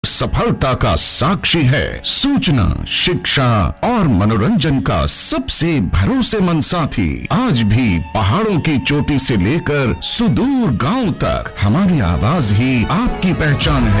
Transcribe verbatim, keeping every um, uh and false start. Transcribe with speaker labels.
Speaker 1: सफलता का साक्षी है। सूचना, शिक्षा और मनोरंजन का सबसे भरोसेमंद साथी। आज भी पहाड़ों की चोटी से लेकर सुदूर गांव तक हमारी आवाज ही आपकी पहचान है।